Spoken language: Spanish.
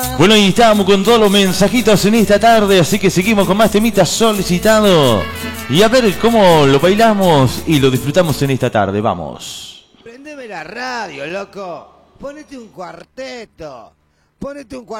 Bueno, y estábamos con todos los mensajitos en esta tarde, así que seguimos con más temitas solicitados. Y a ver cómo lo bailamos y lo disfrutamos en esta tarde, vamos. Prendeme la radio, loco. Ponete un cuarteto. Ponete un cuarteto.